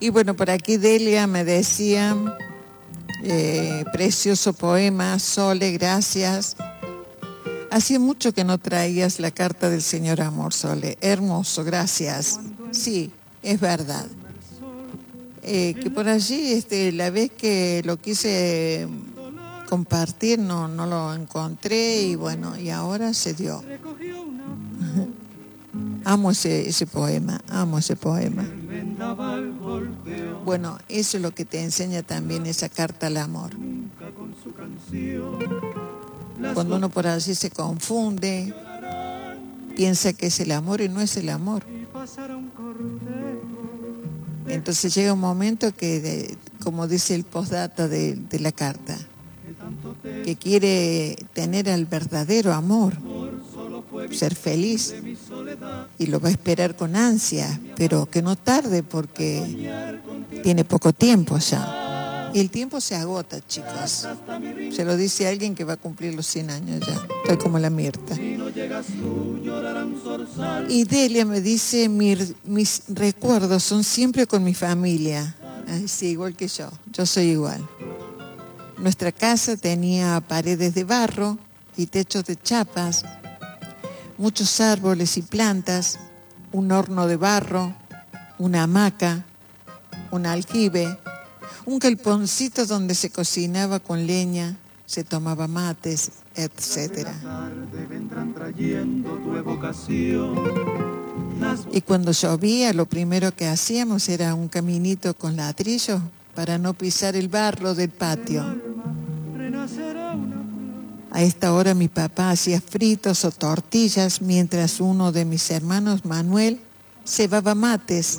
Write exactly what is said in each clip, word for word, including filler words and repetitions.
Y bueno, por aquí Delia me decía, eh, precioso poema, Sole, gracias. Hacía mucho que no traías la carta del Señor Amor, Sole. Hermoso, gracias. Sí, es verdad. Eh, que por allí, este, la vez que lo quise compartir, no, no lo encontré y bueno, y ahora se dio. Amo ese, ese poema, amo ese poema. Bueno, eso es lo que te enseña también esa carta al amor. Cuando uno por allí se confunde, piensa que es el amor y no es el amor. Entonces llega un momento que, de, como dice el postdata de, de la carta, que quiere tener al verdadero amor, ser feliz, y lo va a esperar con ansia, pero que no tarde porque tiene poco tiempo ya. Y el tiempo se agota, chicos. Se lo dice alguien que va a cumplir los cien años ya. Estoy como la Mirta. Y Delia me dice, mis, mis recuerdos son siempre con mi familia. Ay, sí, igual que yo. Yo soy igual. Nuestra casa tenía paredes de barro y techos de chapas, muchos árboles y plantas, un horno de barro, una hamaca, un aljibe, un galponcito donde se cocinaba con leña, se tomaba mates, etcétera. Y cuando llovía, lo primero que hacíamos era un caminito con ladrillo para no pisar el barro del patio. A esta hora mi papá hacía fritos o tortillas, mientras uno de mis hermanos, Manuel, cebaba mates.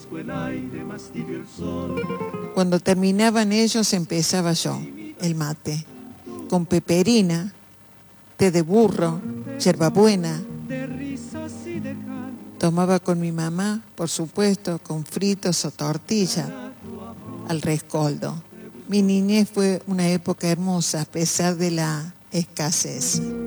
Cuando terminaban ellos, empezaba yo, el mate, con peperina, té de burro, yerbabuena. Tomaba con mi mamá, por supuesto, con fritos o tortilla, al rescoldo. Mi niñez fue una época hermosa, a pesar de la escasez.